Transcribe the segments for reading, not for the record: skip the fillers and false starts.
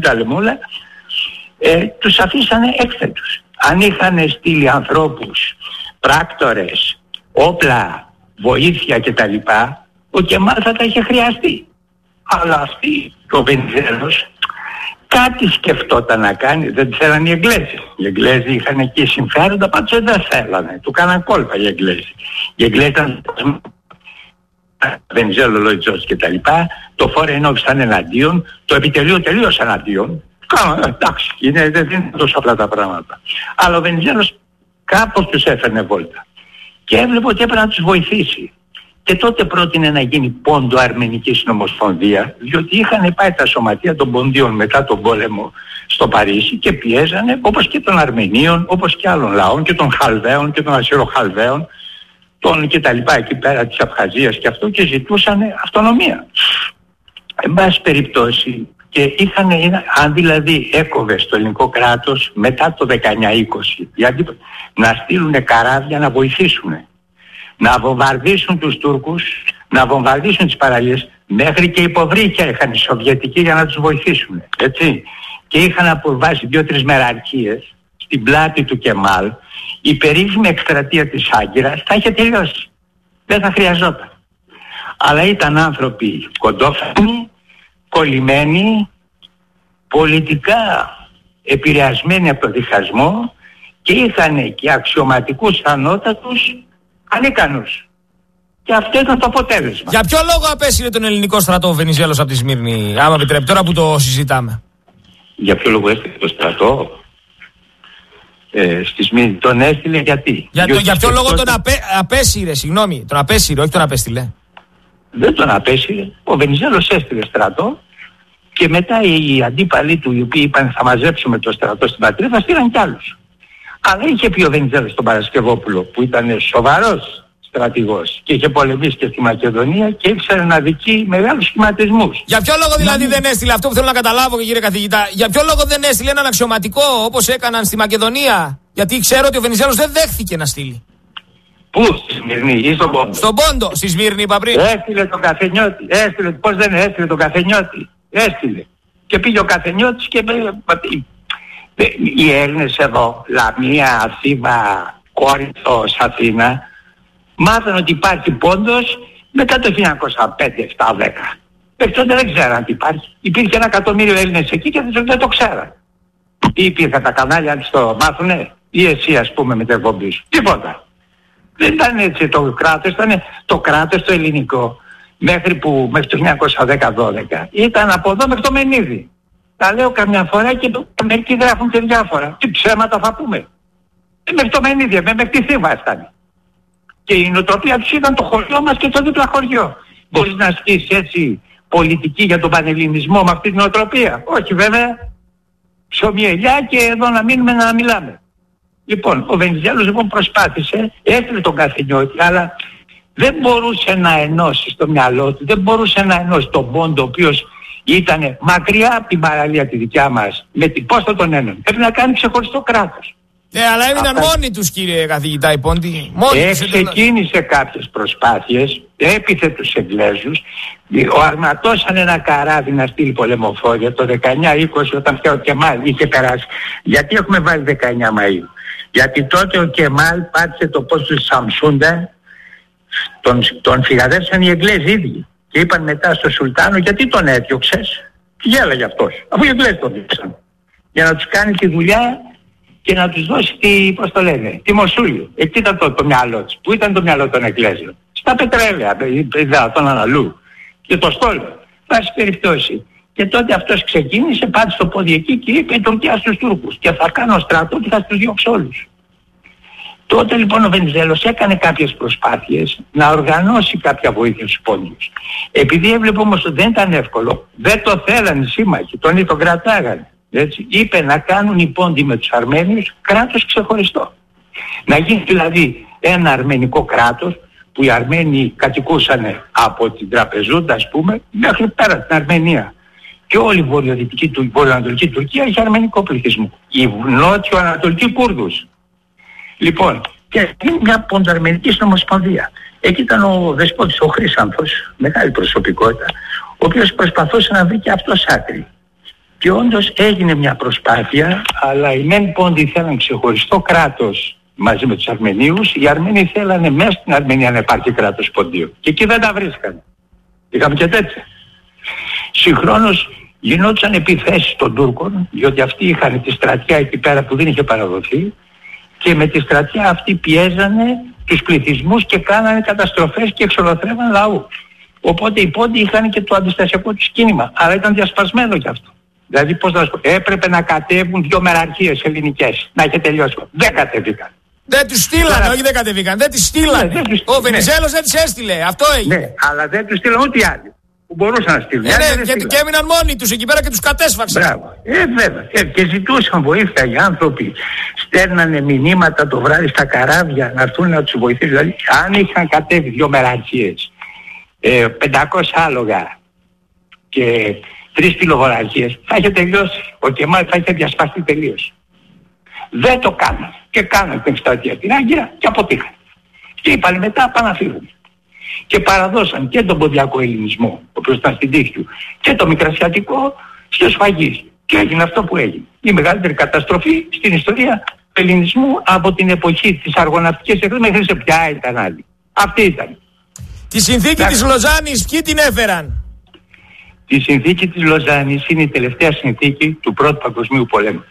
τα λεμούλα, τους αφήσανε έκθετους. Αν είχαν στείλει ανθρώπους, πράκτορες, όπλα, βοήθεια κτλ, ο Κεμάλ θα τα είχε χρειαστεί. Αλλά αυτοί, ο Βενιζέλος, κάτι σκεφτόταν να κάνει, δεν θέλανε οι Εγγλέζοι. Οι Εγγλέζοι είχαν εκεί συμφέροντα, πάντως δεν θέλανε. Του κάναν κόλπα οι Εγγλέζοι. Οι Εγγλέζοι ήταν Βενιζέλο, Λόιτ Τζόρτζ κτλ. Το Foreign Office ήταν εναντίον, το επιτελείο τελείως εναντίον. Εντάξει, δεν είναι τόσο απλά τα πράγματα. Αλλά ο Βενιζέλος κάπως τους έφερνε βόλτα. Και έβλεπε ότι έπρεπε να τους βοηθήσει. Και τότε πρότεινε να γίνει πόντο Αρμενική Συνομοσπονδία, διότι είχαν πάει τα σωματεία των ποντίων μετά τον πόλεμο στο Παρίσι και πιέζανε, όπως και των Αρμενίων, όπως και άλλων λαών, και των Χαλβαίων και των Ασσυροχαλβαίων, των και τα λοιπά εκεί πέρα της Абχαζίας και αυτό, και ζητούσαν αυτονομία. Εν πάση περιπτώσει, και αν δηλαδή έκοβε στο ελληνικό κράτος μετά το 1920, γιατί να στείλουν καράβια να βοηθήσουν, να βομβαρδίσουν τους Τούρκους, να βομβαρδίσουν τις παραλίες, μέχρι και υποβρύχια είχαν οι Σοβιετικοί για να τους βοηθήσουν, έτσι. Και είχαν αποβάσει 2-3 μεραρχίες στην πλάτη του Κεμάλ, η περίφημη εκστρατεία της Άγκυρας θα είχε τελειώσει. Δεν θα χρειαζόταν. Αλλά ήταν άνθρωποι κοντόφθαλμοι, κολλημένοι, πολιτικά επηρεασμένοι από το διχασμό και είχαν και αξιωματικούς ανώτατους ανίκανους. Και αυτό ήταν το αποτέλεσμα. Για ποιο λόγο απέσυρε τον ελληνικό στρατό ο Βενιζέλος από τη Σμύρνη, άμα επιτρέπει, τώρα που το συζητάμε? Για ποιο λόγο έστειλε το στρατό? Στη Σμύρνη τον έστειλε γιατί? Για ποιο λόγο τον απέσυρε, συγγνώμη, τον απέσυρε, όχι τον απέστειλε? Δεν τον απέσυρε. Ο Βενιζέλος έστειλε στρατό και μετά οι αντίπαλοι του, οι οποίοι είπαν θα μαζέψουμε το στρατό στην πατρίδα, θα στείλαν κι άλλους. Αλλά είχε πει ο Βενιζέλος στον Παρασκευόπουλο, που ήταν σοβαρός στρατηγός και είχε πολεμήσει και στη Μακεδονία και ήξερε να δικεί μεγάλους σχηματισμούς. Για ποιο λόγο δηλαδή δεν έστειλε, αυτό που θέλω να καταλάβω, κύριε καθηγητά, για ποιο λόγο δεν έστειλε έναν αξιωματικό όπως έκαναν στη Μακεδονία? Γιατί ξέρω ότι ο Βενιζέλος δεν δέχθηκε να στείλει. Πού, στη Σμύρνη ή στον Πόντο? Στον Πόντο, στη Σμύρνη είπα πριν. Έστειλε τον Καφενιώτη, πώς δεν έστειλε τον Καφενιώτη? Έστειλε. Και πήγε ο Καφενιώτης και οι Έλληνες εδώ, Λαμία, Θήβα, Κόρινθος, Αθήνα, μάθαν ότι υπάρχει Πόντος μετά το 1905-7-10. Μέχρι τότε δεν ξέραν τι υπάρχει. Υπήρχε 1 εκατομμύριο Έλληνες εκεί και δεν το ξέραν. Τι υπήρχαν τα κανάλια, αν το μάθουνε? Ή εσύ, ας πούμε, με την εκπομπή σου? Τίποτα. Δεν ήταν έτσι το κράτος, ήταν το κράτος το ελληνικό μέχρι το 1910-12 ήταν από εδώ μέχρι το Μενίδη. Τα λέω καμιά φορά και μερικοί γράφουν και διάφορα. Τι ψέματα θα πούμε? Μέχρι το Μενίδη, μέχρι τη Θήβα ήταν. Και η νοοτροπία τους ήταν το χωριό μας και το δίπλα χωριό. Μπορείς να ασκήσεις έτσι πολιτική για τον πανελληνισμό με αυτή την νοοτροπία? Όχι βέβαια. Ψωμί ελιά και εδώ να μείνουμε να μιλάμε. Λοιπόν, ο Βενιζέλος λοιπόν προσπάθησε, έστειλε τον Καφενιώτη, αλλά δεν μπορούσε να ενώσει στο μυαλό του, δεν μπορούσε να ενώσει τον Πόντο, ο οποίος ήταν μακριά από την παραλία τη δικιά μας, με την πώς θα τον ένωνε? Πρέπει να κάνει ξεχωριστό κράτος. Αλλά έμειναν μόνοι τους, κύριε καθηγητά, οι Πόντοι. Ξεκίνησε κάποιες προσπάθειες, έπιθε τους Εγγλέζους, αρματώσαν ένα καράβι να στείλει πολεμοφόρια το 19-20 όταν πια ο Κεμάλ είχε περάσει. Γιατί έχουμε βάλει 19 Μαΐου? Γιατί τότε ο Κεμάλ πάτησε το πώς του Σαμσούντα, τον φυγαδεύσαν οι Εγγλέζοι ίδιοι. Και είπαν μετά στο Σουλτάνο, γιατί τον έδιωξες? Τι γέλαγε αυτός, αφού οι Εγγλέζοι τον διώξαν. Για να τους κάνει τη δουλειά και να τους δώσει τη Μοσούλιο. Εκεί ήταν το μυαλό της. Πού ήταν το μυαλό των Εγγλέζων? Στα πετρέλαια, τον Αναλού και το στόλο. Πάση περιπτώσει. Και τότε αυτός ξεκίνησε, πάτησε το πόδι εκεί και είπε τον πιάσει τους Τούρκους. Και θα κάνω στρατό και θα τους διώξω όλους. Τότε λοιπόν ο Βενιζέλος έκανε κάποιες προσπάθειες να οργανώσει κάποια βοήθεια στους Πόντιους. Επειδή έβλεπε όμως ότι δεν ήταν εύκολο, δεν το θέλανε οι σύμμαχοι, τον κρατάγανε. Έτσι. Είπε να κάνουν οι Πόντιοι με τους Αρμένιους κράτος ξεχωριστό. Να γίνει δηλαδή ένα αρμενικό κράτος που οι Αρμένοι κατοικούσαν από την Τραπεζούντα, ας πούμε, μέχρι πέρα την Αρμενία. Και όλη η βορειοανατολική Τουρκία είχε αρμενικό πληθυσμό. Η νότιο-ανατολική Κούρδους. Λοιπόν, και είναι μια ποντοαρμενική συνομοσπονδία. Εκεί ήταν ο δεσπότης ο Χρύσανθος, μεγάλη προσωπικότητα, ο οποίος προσπαθούσε να βρει και αυτός άκρη. Και όντως έγινε μια προσπάθεια, αλλά οι μεν πόντοι θέλαν ξεχωριστό κράτος μαζί με τους Αρμενίους, οι Αρμένοι θέλανε μέσα στην Αρμενία να υπάρχει κράτος ποντίου. Και εκεί δεν τα βρίσκανε. Είχαμε και τέτοια. Συγχρόνως γινόντουσαν επιθέσεις των Τούρκων, διότι αυτοί είχαν τη στρατιά εκεί πέρα που δεν είχε παραδοθεί, και με τη στρατιά αυτή πιέζανε τους πληθυσμούς και κάνανε καταστροφές και εξολοθρεύαν λαού. Οπότε οι πόντοι είχαν και το αντιστασιακό τους κίνημα, αλλά ήταν διασπασμένο κι αυτό. Δηλαδή πώς να σου πω, έπρεπε να κατέβουν 2 μεραρχίες ελληνικές, να είχε τελειώσει. Δεν κατέβηκαν. Δεν τους στείλανε, όχι δεν κατέβηκαν, δεν τις στείλανε. Ο Βενιζέλος δεν τις έστειλε, αυτό έγινε. Ναι, αλλά δεν τους στείλανε ούτε οι άλλοι που μπορούσαν να στείλουν. Και έμειναν μόνοι τους εκεί πέρα και τους κατέσφαξαν. Μπράβο. Βέβαια. Και ζητούσαν βοήθεια οι άνθρωποι. Στέλνανε μηνύματα το βράδυ στα καράβια να έρθουν να τους βοηθήσουν. Δηλαδή, αν είχαν κατέβει 2 μεραρχίες, 500 άλογα και 3 τηλεοραχίες, θα είχε τελειώσει. Ο Κεμάλ θα είχε διασπαστεί τελείως. Δεν το κάνανε. Και κάνανε την εκστρατεία την Άγκυρα και αποτύχανε. Και είπαν μετά πάνε να φύγουν. Και παραδώσαν και τον ποντιακό ελληνισμό, ο οποίος ήταν στην τύχη του, και το μικρασιατικό στο σφαγής. Και έγινε αυτό που έγινε. Η μεγαλύτερη καταστροφή στην ιστορία του ελληνισμού από την εποχή της αργοναυτικής εκδόσης μέχρι σε ποια ήταν άλλη. Αυτή ήταν. Τη συνθήκη της Λοζάνης ποιοι την έφεραν? Η συνθήκη της Λοζάνης είναι η τελευταία συνθήκη του Πρώτου Παγκοσμίου Πολέμου.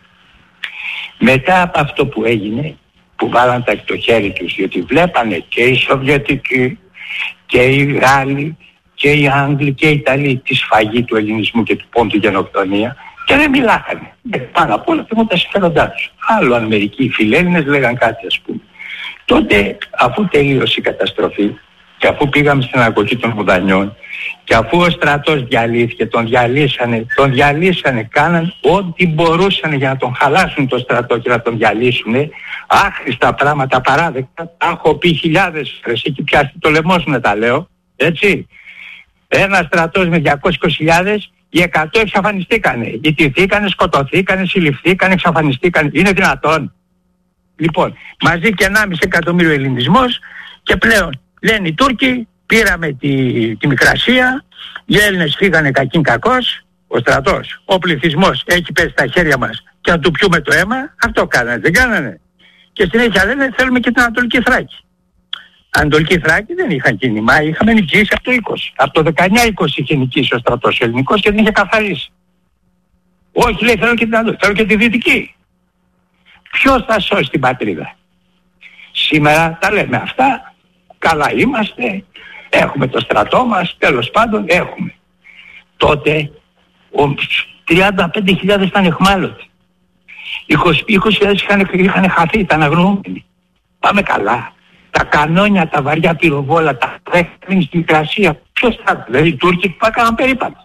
Μετά από αυτό που έγινε, που βάλαν τα στο χέρι τους, διότι βλέπανε και οι Σοβιετικοί και οι Γάλλοι και οι Άγγλοι και οι Ιταλοί τη σφαγή του ελληνισμού και του πόντου γενοκτονία, και δεν μιλάγανε. Πάνω απ' όλα πήγαν τα συμφέροντά τους. Άλλο αν μερικοί φιλέλληνες λέγαν κάτι, ας πούμε. Τότε, αφού τελείωσε η καταστροφή και αφού πήγαμε στην αγωγή των Μουδανιών και αφού ο στρατός διαλύθηκε, τον διαλύσανε, κάναν ό,τι μπορούσαν για να τον χαλάσουν το στρατό και να τον διαλύσουν. Άχρηστα πράγματα, παράδεκτα, τα έχω πει χιλιάδες φορές, εκεί πιάσει το λαιμό σου να τα λέω, έτσι. Ένα στρατός με 220.000, οι 100 εξαφανιστήκανε, ιτηθήκανε, σκοτωθήκανε, συλληφθήκανε, εξαφανιστήκανε. Είναι δυνατόν? Λοιπόν, μαζί και 1,5 εκατομμύριο ελληνισμός και πλέον λένε οι Τούρκοι, πήραμε τη Μικρασία, οι Έλληνες φύγανε κακήν κακός, ο στρατός, ο πληθυσμός έχει πέσει στα χέρια μας και να του πιούμε το αίμα. Αυτό κάνανε, δεν κάνανε? Και συνέχεια λένε θέλουμε και την Ανατολική Θράκη. Ανατολική Θράκη δεν είχαν κίνημα, είχαμε νικήσει από το 20. Από το 19-20 είχε νικήσει ο στρατός ελληνικός και δεν είχε καθαρίσει. Όχι, λέει, θέλω και την Ανατολική, θέλω και τη Δυτική. Ποιος θα σώσει την πατρίδα? Σήμερα τα λέμε αυτά, καλά είμαστε, έχουμε το στρατό μας, τέλος πάντων έχουμε. Τότε 35.000 ήταν εχμάλωτοι. 20.000 είχαν χαθεί, ήταν αγνοούμενοι. Πάμε καλά. Τα κανόνια, τα βαριά πυροβόλα, τα δέχτηκαν στην Μικρασία. Ποιος θα, δηλαδή οι Τούρκοι που έκαναν περίπατο.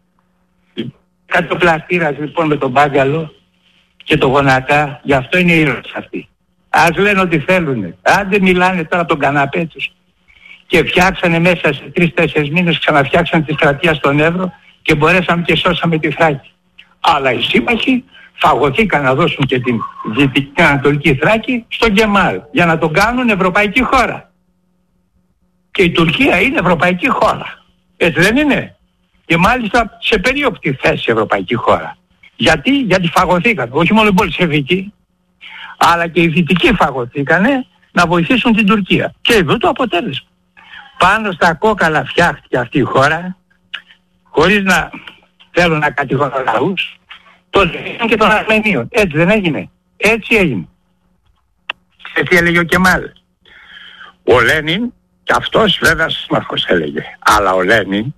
Κάτι ο πλαστήρας λοιπόν με τον Μπάγκαλο και το Γονατά, γι' αυτό είναι οι ήρωες αυτοί. Ας λένε ό,τι θέλουνε. Αν δεν μιλάνε τώρα τον καναπέ τους. Και φτιάξανε μέσα σε 3-4 μήνες, ξαναφτιάξανε τη στρατεία στον Εύρο και μπορέσαμε και σώσαμε τη Θράκη. Αλλά οι σύμμαχοι φαγωθήκαν να δώσουν και την Δυτική Ανατολική Θράκη στον Κεμάλ για να τον κάνουν ευρωπαϊκή χώρα. Και η Τουρκία είναι ευρωπαϊκή χώρα. Έτσι δεν είναι? Και μάλιστα σε περίοπτη θέση ευρωπαϊκή χώρα. Γιατί φαγωθήκαν. Όχι μόνο οι Μπολσεβίκοι, αλλά και οι Δυτικοί φαγωθήκανε να βοηθήσουν την Τουρκία. Και εδώ το αποτέλεσμα. Πάνω στα κόκαλα φτιάχτηκε αυτή η χώρα, χωρίς να θέλω να κατηγορώ λαούς, το και των Αρμενίων. Έτσι δεν έγινε? Έτσι έγινε. Σε τι έλεγε ο Κεμάλ? Ο Λένιν, και αυτός βέβαια σύμμαχος έλεγε, αλλά ο Λένιν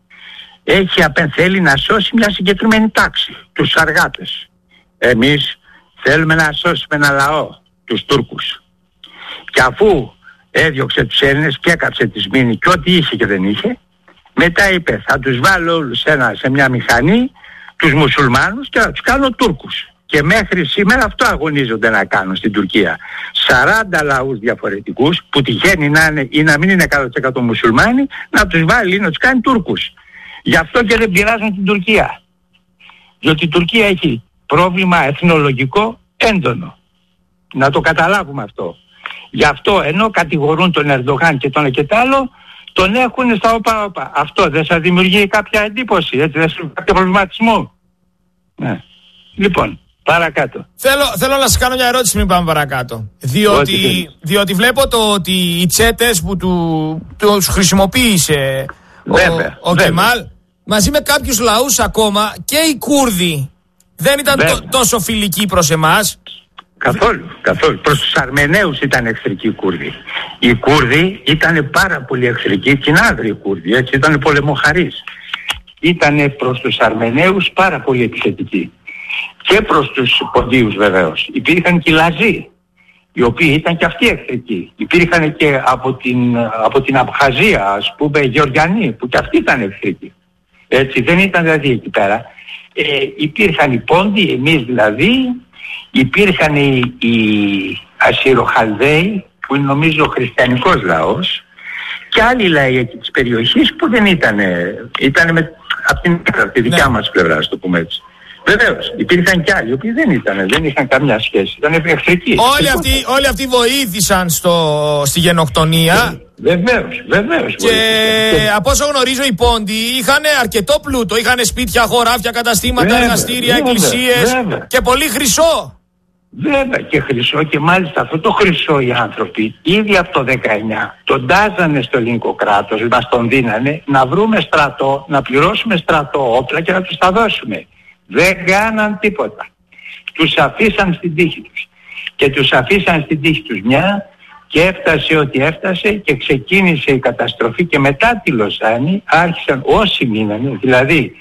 θέλει να σώσει μια συγκεκριμένη τάξη, τους αργάτες. Εμείς θέλουμε να σώσουμε ένα λαό, τους Τούρκους. Και αφού έδιωξε τους Έλληνες και έκαψε τη Σμήνη και ό,τι είχε και δεν είχε, μετά είπε θα τους βάλω όλους σε μια μηχανή, τους μουσουλμάνους, και θα τους κάνω Τούρκους. Και μέχρι σήμερα αυτό αγωνίζονται να κάνουν στην Τουρκία. 40 λαούς διαφορετικούς που τυχαίνει να είναι ή να μην είναι 100% μουσουλμάνοι, να τους βάλει, να τους κάνει Τούρκους. Γι' αυτό και δεν πειράζουν την Τουρκία. Διότι η Τουρκία έχει πρόβλημα εθνολογικό έντονο. Να το καταλάβουμε αυτό. Γι' αυτό ενώ κατηγορούν τον Ερντογάν και τον Εκετάλο, τον έχουν στα όπα-όπα. Αυτό δεν σας δημιουργεί κάποια εντύπωση? Έτσι δεν σας δημιουργεί κάποιο προβληματισμό? Ναι. Λοιπόν, παρακάτω. Θέλω να σας κάνω μια ερώτηση πριν πάμε παρακάτω. Διότι βλέπω ότι οι τσέτες που τους χρησιμοποίησε ο Κεμάλ, μαζί με κάποιους λαούς ακόμα, και οι Κούρδοι δεν ήταν τόσο φιλικοί προς εμάς. Καθόλου. Προς τους Αρμεναίους ήταν εχθρικοί οι Κούρδοι. Οι Κούρδοι ήταν πάρα πολύ εχθρικοί, κοινάδροι οι Κούρδοι, έτσι, ήταν πολεμοχαρείς. Ήτανε προς τους Αρμεναίους πάρα πολύ επιθετικοί. Και προς τους Ποντίους βεβαίως. Υπήρχαν και οι Λαζοί, οι οποίοι ήταν και αυτοί εχθρικοί. Υπήρχαν και από την Απχαζία, ας πούμε, Γεωργιανοί, που και αυτοί ήταν εχθρικοί. Έτσι, δεν ήταν δηλαδή εκεί πέρα. Υπήρχαν οι Πόντιοι, εμείς δηλαδή, υπήρχαν οι Ασσυροχαλδαίοι, που είναι νομίζω χριστιανικός λαός, και άλλοι λαοί εκεί της περιοχής που δεν ήταν από τη δικιά μας πλευρά, ας το πούμε έτσι. Βεβαίως, υπήρχαν κι άλλοι, οι οποίοι δεν είχαν καμιά σχέση, ήταν εχθρικοί. Όλοι αυτοί βοήθησαν στη γενοκτονία. Βεβαίως. Και από όσο γνωρίζω, οι Πόντιοι είχαν αρκετό πλούτο, είχαν σπίτια, χωράφια, καταστήματα, εργαστήρια, εκκλησίες και πολύ χρυσό. Βέβαια, και χρυσό, και μάλιστα αυτό το χρυσό οι άνθρωποι ήδη από το 19 τον τάζανε στο ελληνικό κράτος, μας τον δίνανε να βρούμε στρατό, να πληρώσουμε στρατό, όπλα και να τους τα δώσουμε. Δεν κάναν τίποτα. Τους αφήσαν στην τύχη τους. Και τους αφήσαν στην τύχη τους μια, και έφτασε ό,τι έφτασε, και ξεκίνησε η καταστροφή, και μετά τη Λοσάνη άρχισαν όσοι μείνανε, δηλαδή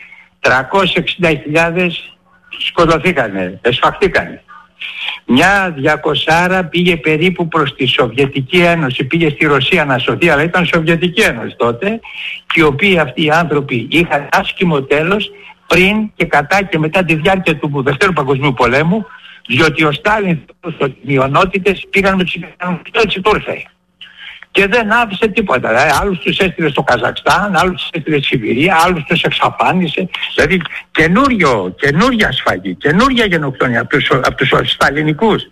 360.000 σκοτωθήκανε, εσφαχτήκανε. Μια 200 πήγε περίπου προς τη Σοβιετική Ένωση, πήγε στη Ρωσία να σωθεί, αλλά ήταν Σοβιετική Ένωση τότε, και οι οποίοι αυτοί οι άνθρωποι είχαν άσχημο τέλος πριν και κατά και μετά τη διάρκεια του Δευτέρου Παγκοσμίου Πολέμου, διότι ο Στάλιν οι μειονότητες πήγαν με τους Ιταλούς, έτσι το ήρθε. Και δεν άφησε τίποτα. Δηλαδή, άλλους τους έστειλε στο Καζακστάν, άλλους τους έστειλε στη Σιβηρία, άλλους τους εξαφάνισε. Δηλαδή καινούρια σφαγή, καινούρια γενοκτονία από τους σταλινικούς.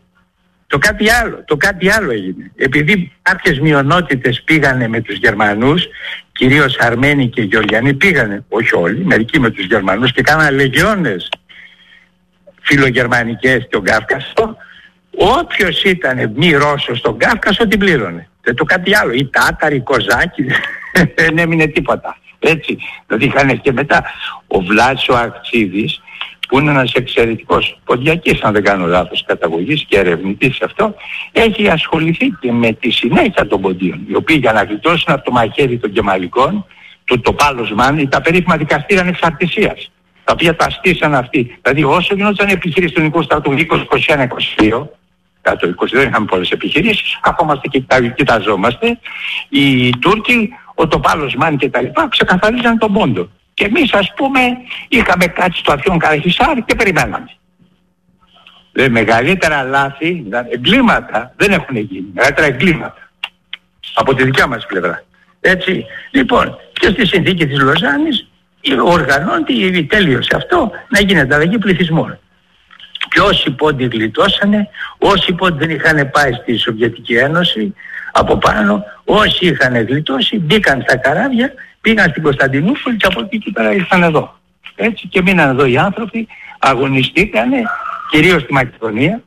Το κάτι άλλο έγινε. Επειδή κάποιες μειονότητες πήγανε με τους Γερμανούς, κυρίως Αρμένοι και Γεωργιανοί πήγανε, όχι όλοι, μερικοί με τους Γερμανούς, και κάνανε λεγιώνες φιλογερμανικές στον Κάφκασο, όποιος ήταν μη Ρώσος στον Κάφκασο την πλήρωνε. Το κάτι άλλο. Οι Τάταροι, οι Κοζάκοι, δεν έμεινε τίποτα. Έτσι. Δηλαδή είχαν και μετά ο Βλάσης ο Αχτσίδης, που είναι ένας εξαιρετικός ποντιακής, αν δεν κάνω λάθος, καταγωγής και ερευνητής αυτό, έχει ασχοληθεί και με τη συνέχεια των ποντίων, οι οποίοι για να γλιτώσουν από το μαχαίρι των Κεμαλικών, το πάλωσμαν, τα περίφημα δικαστήρια ανεξαρτησίας, τα οποία τα στήσαν αυτοί. Δηλαδή όσο γινόταν επιχείρηση του ελληνικού στρατού 2021-22, το 20 δεν είχαμε πολλές επιχειρήσεις, καθόμαστε και κοιταζόμαστε, οι Τούρκοι, ο Τοπάλος-Μάν και τα λοιπά, ξεκαθαρίζαν τον πόντο. Και εμείς, ας πούμε, είχαμε κάτσει στο Αφιόν Καραχισάρ και περιμέναμε. Μεγαλύτερα λάθη, εγκλήματα δεν έχουν γίνει. Μεγαλύτερα εγκλήματα από τη δικιά μας πλευρά. Έτσι. Λοιπόν, και στη συνθήκη της Λοζάνης οργανώνεται, τέλειωσε αυτό, να γίνει ανταλλαγή πληθυσμών. Και όσοι πόντοι γλιτώσανε, όσοι πόντοι δεν είχαν πάει στη Σοβιετική Ένωση από πάνω, όσοι είχαν γλιτώσει, μπήκαν στα καράβια, πήγαν στην Κωνσταντινούπολη και από εκεί και πέρα ήρθαν εδώ. Έτσι, και μείναν εδώ οι άνθρωποι, αγωνιστήκανε κυρίως στη Μακεδονία,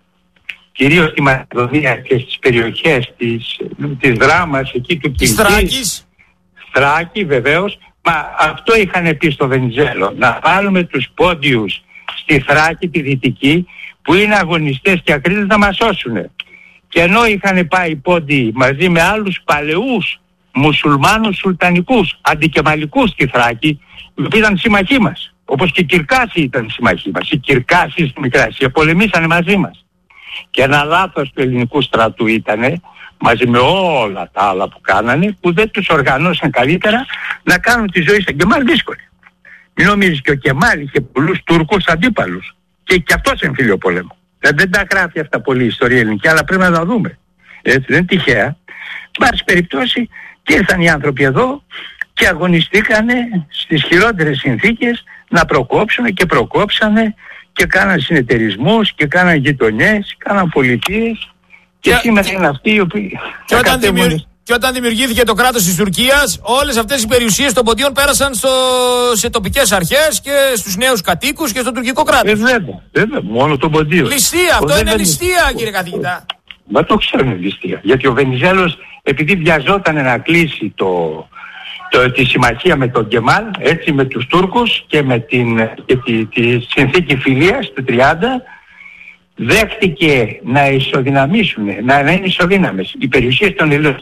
και στις περιοχές της Δράμας, εκεί του Κιλκής, Θράκη βεβαίως. Μα αυτό είχαν πει στο Βενιζέλο, να βάλουμε τους πόντιους στη Θράκη, τη Δυτική, που είναι αγωνιστές και ακρίτες, να μας σώσουν. Και ενώ είχαν πάει οι πόντιοι μαζί με άλλους παλαιούς μουσουλμάνους σουλτανικούς, αντικεμαλικούς στη Θράκη, οι οποίοι ήταν συμμαχοί μας, όπως και οι Κυρκάσοι ήταν συμμαχοί μας. Οι Κυρκάσοι στη Μικρά Ασία πολεμήσανε μαζί μας. Και ένα λάθος του ελληνικού στρατού ήτανε, μαζί με όλα τα άλλα που κάνανε, που δεν τους οργανώσαν καλύτερα να κάνουν τη ζωή στον Κεμάλ δύσκολη. Μην νομίζεις, και ο Κεμάλ είχε πολλούς Τούρκους αντίπαλους. Και αυτός εμφύλιο πόλεμο. Δεν τα γράφει αυτά πολύ η ιστορία ελληνική, αλλά πρέπει να τα δούμε. Έτσι, δεν είναι τυχαία. Βάσει περιπτώσει, και ήρθαν οι άνθρωποι εδώ και αγωνιστήκανε στις χειρότερες συνθήκες να προκόψουν, και προκόψανε και κάναν συνεταιρισμούς και κάναν γειτονιές, κάναν πολιτείες, και σήμερα είναι αυτοί οι οποίοι... και όταν δημιουργήθηκε το κράτος της Τουρκίας, όλες αυτές οι περιουσίες των ποντίων πέρασαν σε τοπικές αρχές και στους νέους κατοίκους και στο τουρκικό κράτος. Βέβαια, μόνο των ποντίων. Ληστεία, αυτό είναι ληστεία, κύριε καθηγητά. Μα το ξέρουν ληστεία. Γιατί ο Βενιζέλος, επειδή βιαζόταν να κλείσει τη συμμαχία με τον Κεμάλ, έτσι, με τους Τούρκους και με τη συνθήκη φιλίας του 30, δέχτηκε να ισοδυναμήσουν, να είναι ισοδύναμες οι περιουσίες των Ελλήνων.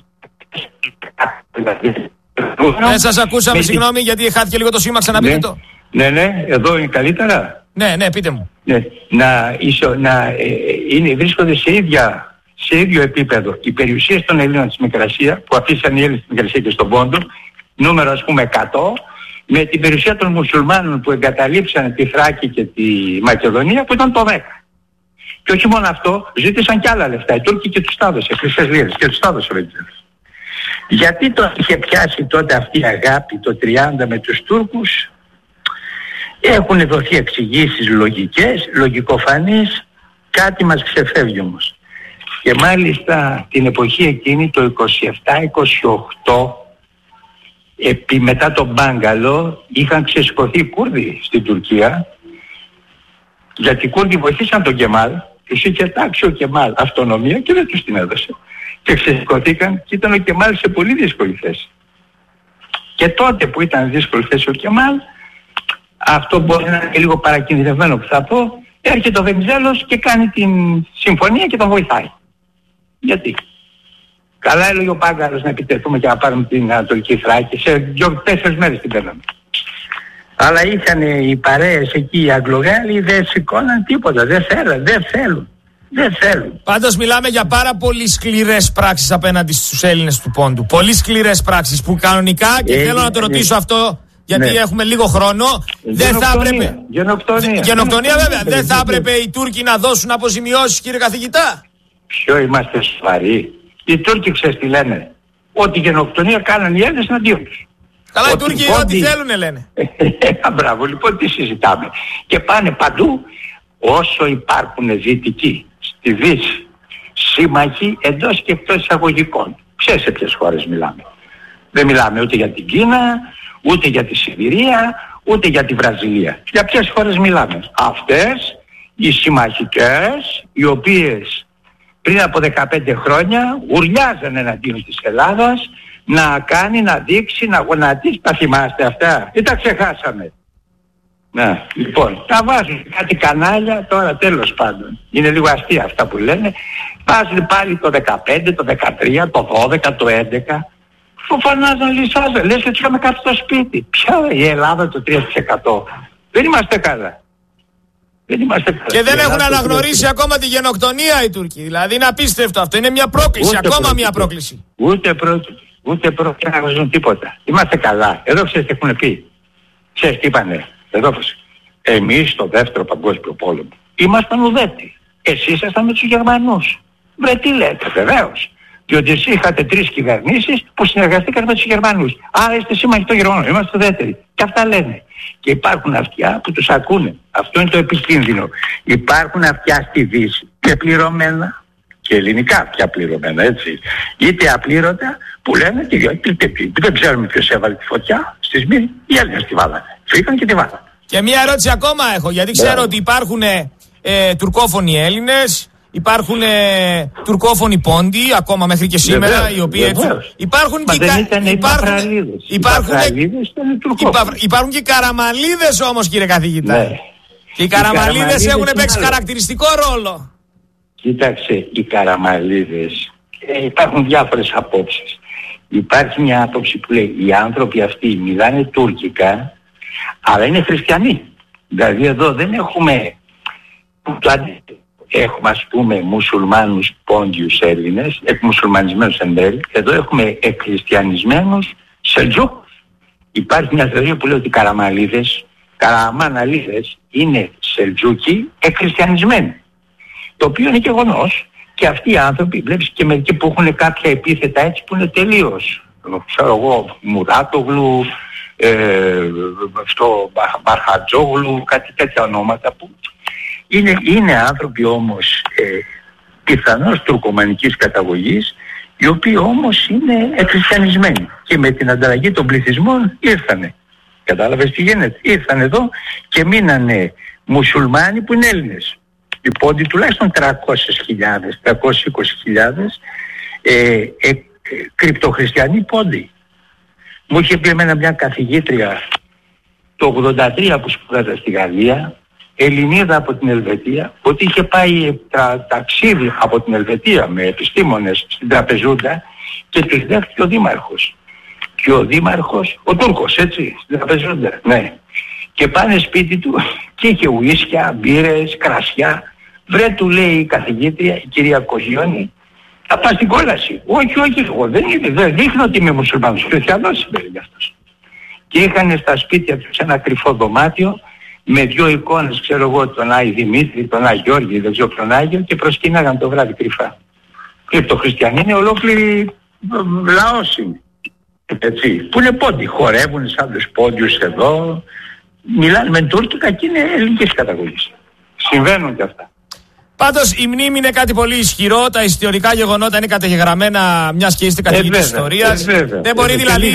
Δεν σας ακούσαμε, συγγνώμη, γιατί χάθηκε λίγο το σήμα, ξαναπείτε το. Ναι, εδώ είναι καλύτερα. Ναι, πείτε μου. Ναι, βρίσκονται σε ίδιο επίπεδο οι περιουσίες των Ελλήνων της Μικρασία, που αφήσαν οι Έλληνες στη Μικρασία και στον Πόντο, νούμερο ας πούμε 100, με την περιουσία των μουσουλμάνων που εγκαταλείψαν τη Θράκη και τη Μακεδονία, που ήταν το 10. Και όχι μόνο αυτό, ζήτησαν κι άλλα λεφτά. Οι Τούρκοι και τους τα έδωσε, χρυσές λίρες, και τους τα έδωσε ο Βενιζέλος. Γιατί το είχε πιάσει τότε αυτή η αγάπη το 30 με τους Τούρκους? Έχουν δοθεί εξηγήσεις λογικές, λογικοφανείς, κάτι μας ξεφεύγει όμως. Και μάλιστα την εποχή εκείνη, το 27-28, μετά τον Μπάγκαλο, είχαν ξεσηκωθεί οι Κούρδοι στην Τουρκία, γιατί οι Κούρδοι βοηθήσαν τον Κεμάλ, τους είχε τάξει ο Κεμάλ αυτονομία και δεν τους την έδωσε. Και ξεσηκωθήκαν και ήταν ο Κεμάλ σε πολύ δύσκολη θέση. Και τότε που ήταν δύσκολη θέση ο Κεμάλ, αυτό μπορεί να είναι και λίγο παρακινδυνευμένο που θα πω, έρχεται ο Βενιζέλος και κάνει την συμφωνία και τον βοηθάει. Γιατί? Καλά έλεγε ο Πάγκαλος να επιτεθούμε και να πάρουμε την Ανατολική Θράκη, σε 2-4 μέρες την παίρναμε. Αλλά είχαν οι παρέες εκεί οι Αγγλογάλοι, δεν σηκώναν τίποτα, δεν θέλουν. Πάντως μιλάμε για πάρα πολύ σκληρές πράξεις απέναντι στους Έλληνες του Πόντου. Πολύ σκληρές πράξεις που κανονικά, και θέλω να το ρωτήσω αυτό, γιατί έχουμε λίγο χρόνο, δεν θα έπρεπε... Γενοκτονία βέβαια. Δεν θα έπρεπε οι Τούρκοι να δώσουν αποζημιώσεις, κύριε καθηγητά? Ποιο είμαστε σοβαροί? Οι Τούρκοι ξέρεις τι λένε? Ότι γενοκτονία κάνουν οι Έλληνες εναντίον τους. Καλά, οι Τούρκοι ό,τι θέλουνε λένε. Μπράβο, λοιπόν, τι συζητάμε? Και πάνε παντού, όσο υπάρχουν δυτικοί στη Δύση, σύμμαχοι εντός και εκτός εισαγωγικών. Ξέρεις σε ποιες χώρες μιλάμε? Δεν μιλάμε ούτε για την Κίνα, ούτε για τη Σιβηρία, ούτε για τη Βραζιλία. Για ποιες χώρες μιλάμε? Αυτές οι συμμαχικές, οι οποίες πριν από 15 χρόνια ουρλιάζανε εναντίον της Ελλάδας, να κάνει, να δείξει, να γονατίσει. Τα θυμάστε αυτά ή τα ξεχάσαμε? Ναι, λοιπόν, τα βάζουν κάτι κανάλια τώρα, τέλος πάντων. Είναι λίγο αστεία αυτά που λένε. Βάζουν πάλι το 15, το 13, το 12, το 11. Φωνάζαν, λυσάζαν, λες και τους είχαμε κάτι στο σπίτι. Ποια η Ελλάδα το 3%? Δεν είμαστε καλά. Και δεν έχουν αναγνωρίσει ακόμα τη γενοκτονία οι Τούρκοι. Δηλαδή είναι απίστευτο αυτό. Είναι μια πρόκληση, ακόμα μια πρόκληση. Ούτε πρόκειται να γνωρίζουν τίποτα. Είμαστε καλά. Εδώ ξέρεις τι έχουν πει? Ξέρεις τι είπανε? Εδώ εμείς στο δεύτερο παγκόσμιο πόλεμο ήμασταν ουδέτεροι. Εσείς ήσασταν με τους Γερμανούς. Βρε τι λέτε? Βεβαίως. Διότι εσείς είχατε 3 κυβερνήσεις που συνεργαστήκαν με τους Γερμανούς. Άρα είστε σύμμαχοι των Γερμανών. Είμαστε ουδέτεροι. Και αυτά λένε. Και υπάρχουν αυτιά που τους ακούνε. Αυτό είναι το επικίνδυνο. Υπάρχουν αυτιά στη Δύση και πληρωμένα, και ελληνικά αυτιά πληρωμένα, έτσι, είτε απλήρωτα, που λένε δεν ξέρουμε ποιος έβαλε τη φωτιά στη Σμύρνη. Οι Έλληνες τη βάλανε. Φύγαν και τη βάλανε. Και μια ερώτηση ακόμα έχω, γιατί ξέρω ότι υπάρχουν τουρκόφωνοι Έλληνες, υπάρχουν τουρκόφωνοι Πόντοι, ακόμα μέχρι και σήμερα, οι οποίοι έτσι. Υπάρχουν και Καραμαλίδες όμως, κύριε καθηγητά. Ναι. Και οι Καραμαλίδες έχουν παίξει χαρακτηριστικό ρόλο. Κοίταξε, οι Καραμαλίδες, υπάρχουν διάφορες απόψεις. Υπάρχει μια άποψη που λέει οι άνθρωποι αυτοί μιλάνε τουρκικά, αλλά είναι χριστιανοί. Δηλαδή εδώ δεν έχουμε έχουμε ας πούμε μουσουλμάνους Πόντιους Έλληνες, μουσουλμανισμένους εν τέλει. Εδώ έχουμε εκχριστιανισμένους Σελτζούκους. Υπάρχει μια θεωρία που λέει ότι οι Καραμαναλίδες είναι Σελτζούκοι εκχριστιανισμένοι. Το οποίο είναι γεγονός. Και αυτοί οι άνθρωποι, βλέπεις και μερικοί που έχουν κάποια επίθετα έτσι που είναι τελείως, ξέρω εγώ, Μουράτογλου, Μπαρχατζόγλου, κάτι τέτοια ονόματα που είναι άνθρωποι όμως πιθανώς τουρκομανικής καταγωγής, οι οποίοι όμως είναι εκχριστιανισμένοι και με την ανταλλαγή των πληθυσμών ήρθανε. Κατάλαβες τι γίνεται? Ήρθαν εδώ και μείνανε μουσουλμάνοι που είναι Έλληνες. Οι πόντοι τουλάχιστον 300.000, 320.000 κρυπτοχριστιανοί πόντοι. Μου είχε πει εμένα μια καθηγήτρια το 83 που σπούδαζα στη Γαλλία, Ελληνίδα από την Ελβετία, ότι είχε πάει ταξίδι από την Ελβετία με επιστήμονες στην Τραπεζούντα και τους δέχτηκε ο δήμαρχος. Και ο δήμαρχος, ο Τούρκος, έτσι, στην Τραπεζούντα, ναι. Και πάνε σπίτι του και είχε ουίσκια, μπύρες, κρασιά. Βρε, του λέει η καθηγήτρια, η κυρία Κοζιόνη, θα πας στην κόλαση. Όχι, εγώ δεν δείχνω ότι είμαι μουσουλμάνος, χριστιανός συμπέρι γι' αυτός. Και είχαν στα σπίτια τους ένα κρυφό δωμάτιο με 2 εικόνες, ξέρω εγώ, τον Άι Δημήτρη, τον Άι Γιώργη, δεν ξέρω ποιον Άγιο, και προσκύναγαν το βράδυ κρυφά. Κρυπτοχριστιανοί είναι ολόκληρη λαός είναι. Έτσι, που είναι πόντοι, χορεύουν σαν τους πόντιους εδώ, μιλάνε με τουρκικά και είναι ελληνικές καταγωγές. Συμβαίνουν και αυτά. Πάντως η μνήμη είναι κάτι πολύ ισχυρό, τα ιστορικά γεγονότα είναι καταγεγραμμένα, μιας και είστε καθηγητής της ιστορίας. Δεν μπορεί δηλαδή,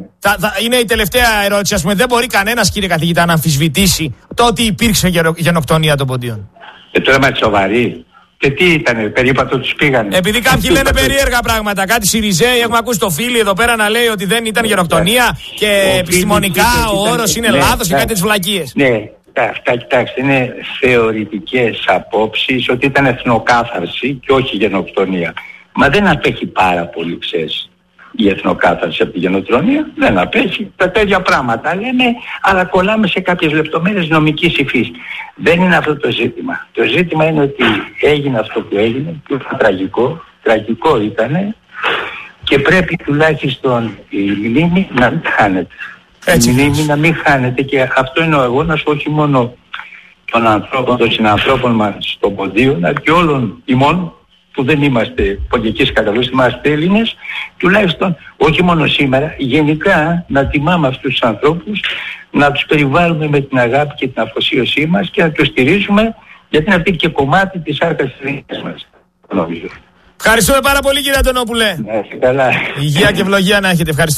είναι η τελευταία ερώτηση, ας πούμε, δεν μπορεί κανένας, κύριε καθηγητά, να αμφισβητήσει το ότι υπήρξε γενοκτονία των ποντίων. Τώρα είμαστε σοβαροί. Και τι ήτανε, περίπατο τους πήγανε. Επειδή κάποιοι λένε περίεργα πράγματα, κάτι Σιριζέοι, έχουμε ακούσει το Φίλι εδώ πέρα να λέει ότι δεν ήταν γενοκτονία και επιστημονικά ο όρος είναι λάθος και κάτι τις βλακίες. Ναι, αυτά κοιτάξτε, είναι θεωρητικές απόψεις ότι ήταν εθνοκάθαρση και όχι γενοκτονία. Μα δεν απέχει πάρα πολύ, ξέρεις, η εθνοκάθαρση από τη γενοκτονία, δεν απέχει. Τα τέτοια πράγματα λέμε, αλλά κολλάμε σε κάποιες λεπτομέρειες νομικής υφής. Δεν είναι αυτό το ζήτημα. Το ζήτημα είναι ότι έγινε αυτό που έγινε και ήταν τραγικό ήτανε, και πρέπει τουλάχιστον η μνήμη να μην χάνεται. Η μνήμη να μην χάνεται, και αυτό είναι ο αγώνας όχι μόνο των ανθρώπων, των συνανθρώπων μας στον Ποντίο, αλλά και όλων ημών που δεν είμαστε ποντιακές καταγωγές, είμαστε Έλληνες, τουλάχιστον όχι μόνο σήμερα, γενικά να τιμάμε αυτούς τους ανθρώπους, να τους περιβάλλουμε με την αγάπη και την αφοσίωσή μας και να τους στηρίζουμε, γιατί είναι αυτή και κομμάτι της άρκας της δικής μας, νομίζω. Ευχαριστούμε πάρα πολύ, κύριε Αντωνόπουλε. Καλά. Υγεία και ευλογία να έχετε. Ευχαριστώ.